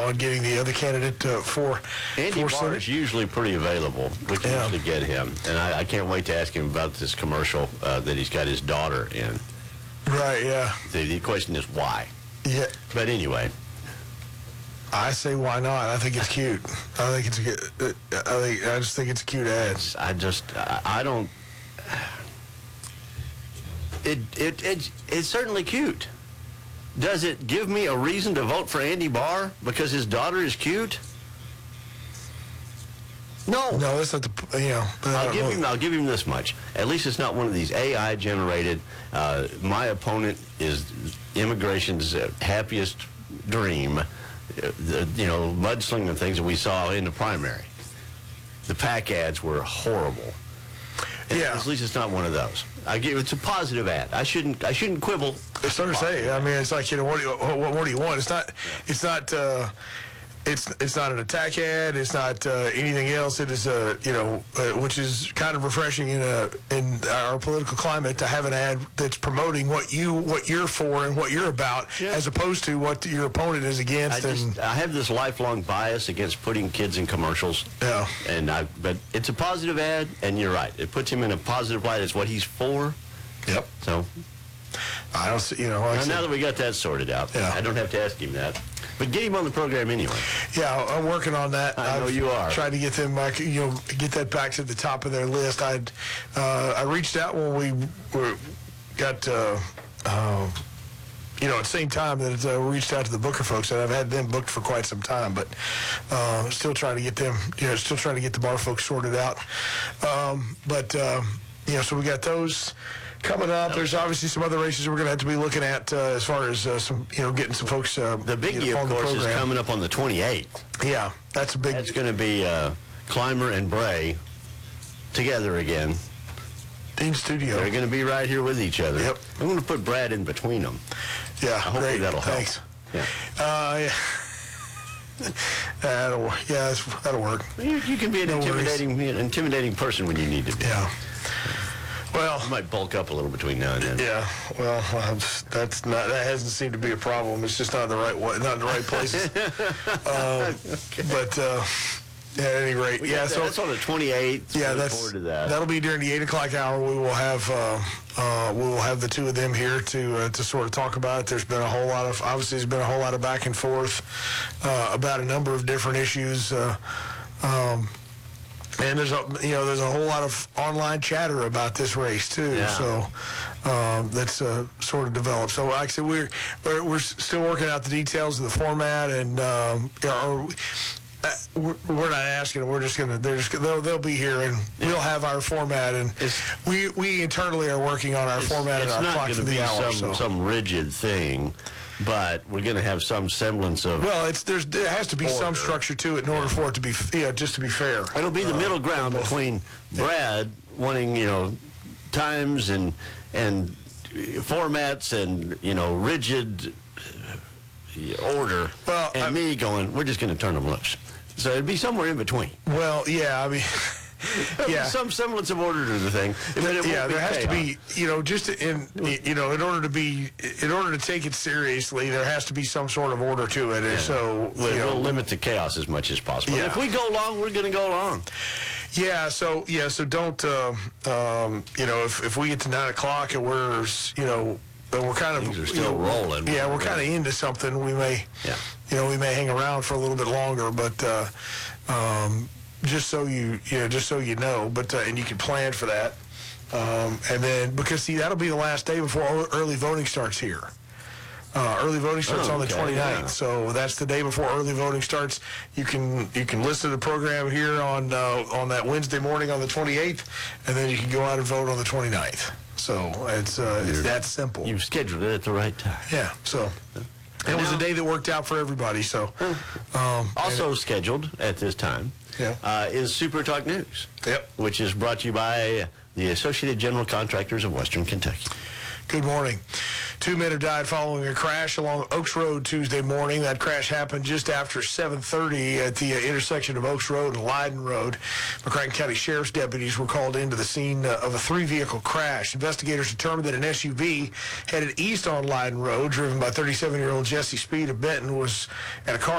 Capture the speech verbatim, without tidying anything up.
on getting the other candidate uh, for Andy for Barr Senate. is usually pretty available. We can Yeah. usually get him. And I, I can't wait to ask him about this commercial uh, that he's got his daughter in. Right, yeah. The, the question is why. Yeah. But anyway. I say why not? I think it's cute. I think it's a good, uh, I think I just think it's a cute ad. I just, I, I don't, it, it, it, it's certainly cute. Does it give me a reason to vote for Andy Barr because his daughter is cute? No. No, that's not the, you know. But I I'll don't give know. him. I'll give him this much. At least it's not one of these A I generated. Uh, my opponent is immigration's uh, happiest dream. Uh, the, you know, mudslinging things that we saw in the primary. The PAC ads were horrible. And Yeah. At least it's not one of those. I give it's a positive ad. I shouldn't. I shouldn't quibble. It's hard to say. I mean, it's like, you know, what do you, what, what do you want? It's not. It's not. Uh, it's it's not an attack ad. It's not uh, anything else. It is a you know, uh, which is kind of refreshing in a in our political climate to have an ad that's promoting what you what you're for and what you're about, Yeah. as opposed to what your opponent is I against. just and I have this lifelong bias against putting kids in commercials. Yeah. And I but it's a positive ad, and you're right. It puts him in a positive light. It's what he's for. Yep. So I don't see. You know. Like I now, said, now that we got that sorted out, Yeah. I don't have to ask him that. But get him on the program anyway. Yeah, I'm working on that. I know I've you are. Tried to get them, like, you know, get that back to the top of their list. I'd, uh, I reached out when we were, got, uh, uh, you know, at the same time that I uh, reached out to the Booker folks, and I've had them booked for quite some time, but uh, still trying to get them, you know, still trying to get the bar folks sorted out. Um, but, um, you know, so we got those coming up. There's obviously some other races we're going to have to be looking at uh, as far as uh, some, you know, getting some folks. Uh, The biggie, you know, of on the course, is program. coming up on the twenty-eighth. Yeah, that's a big. That's going to be uh, Clymer and Bray together again. in studio. They're going to be right here with each other. Yep. I'm going to put Brad in between them. Yeah, Hopefully great. that'll help. Thanks. Yeah. Uh, yeah. that'll, yeah, that's, that'll work. You, you can be an No worries. intimidating, an intimidating person when you need to be. Yeah. Well, You might bulk up a little between now and then. yeah. Well, um, that's not. That hasn't seemed to be a problem. It's just not in the right way, not in the right places. um, But uh, yeah, at any rate, We yeah. got that. So That's on the twenty-eighth. yeah, Look that's forward to that. that'll be during the eight o'clock hour. We will have uh, uh, we will have the two of them here to uh, to sort of talk about it. There's been a whole lot of obviously there's been a whole lot of back and forth uh, about a number of different issues. Uh, um, And there's a you know there's a whole lot of online chatter about this race too. Yeah. So um, that's uh, sort of developed. So like I said, we're we're, we're still working out the details of the format, and um, you know, uh, we're, we're not asking. We're just gonna they're just they'll they'll be here, and we'll have our format, and It's- we we internally are working on our format and it's our not clock going for to the be hour. some, so. some rigid thing, but we're going to have some semblance of. Well, it's there's there has to be some Order. structure to it in order for it to be you know, just to be fair. It'll be the middle ground between Brad wanting, you know, times and and formats and, you know, rigid uh, order, Well, and I- me going, we're just going to turn them loose. So it'd be somewhere in between. Well, yeah, I mean, yeah. Some semblance of order to the thing. But it Yeah, won't be there has to chaos. be, you know, just in, you know, in order to be, in order to take it seriously, there has to be some sort of order to it. And so, We'll, you know, we'll limit the chaos as much as possible. Yeah. If we go long, we're going to go long. yeah, so, yeah, so don't, um, um, you know, if, if we get to nine o'clock and we're, you know, and we're kind of, Things are you still know, rolling. Yeah, we're kind of into something. We may, Yeah. you know, we may hang around for a little bit longer, but, uh, um, just so you, you know, just so you know, but, uh, and you can plan for that. Um, and then, because see, that'll be the last day before ear- early voting starts here. Uh, early voting starts Oh, on the okay, twenty-ninth, yeah. so that's the day before early voting starts. You can you can listen to the program here on uh, on that Wednesday morning on the twenty-eighth, and then you can go out and vote on the twenty-ninth. So it's uh, it's that simple. You've scheduled it at the right time. Yeah. So it was a day that worked out for everybody. So um, Also scheduled at this time Yeah. uh, is Super Talk News. Yep. Which is brought to you by the Associated General Contractors of Western Kentucky. Good morning. Two men have died following a crash along Oaks Road Tuesday morning. That crash happened just after seven thirty at the uh, intersection of Oaks Road and Leiden Road. McCracken County Sheriff's deputies were called into the scene uh, of a three-vehicle crash. Investigators determined that an S U V headed east on Leiden Road, driven by thirty-seven-year-old Jesse Speed of Benton, was at a car